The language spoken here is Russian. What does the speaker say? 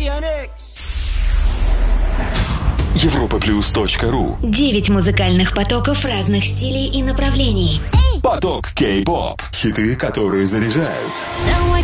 Европаплюс.ру. 9 музыкальных потоков разных стилей и направлений. Поток Кей-поп. Хиты, которые заряжают.